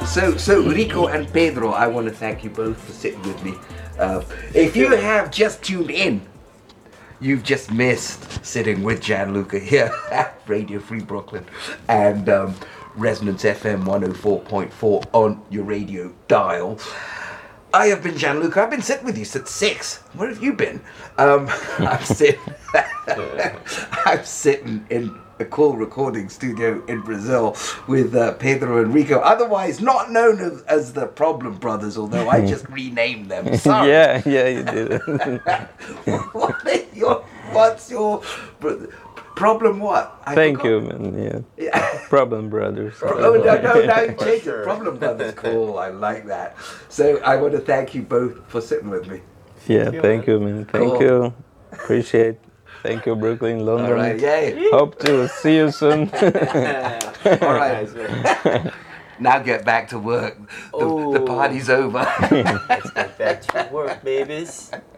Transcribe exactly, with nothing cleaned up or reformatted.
So, so Rico and Pedro, I want to thank you both for sitting with me. Uh, if you have just tuned in, you've just missed sitting with Gianluca here at Radio Free Brooklyn and um, Resonance F M one oh four point four on your radio dial. I have been Gianluca. I've been sitting with you since six. Where have you been? Um, I'm sitting. I'm sitting in a cool recording studio in Brazil with uh, Pedro and Rico, otherwise not known as, as the Problem Brothers, although I just renamed them. Sorry. Yeah, yeah, you did. what is your, what's your problem? What? I Thank forgot. you, man. Yeah. Yeah. Problem Brothers. Oh, no, no, no, you changed sure. it. Problem Brothers, cool. I like that. So I want to thank you both for sitting with me. Yeah, thank you, man. Thank Cool. you. Appreciate. Thank you, Brooklyn, London. All right, yay. Hope to see you soon. All right. Now get back to work. The, the Oh. party's over. Let's get back to work, babies.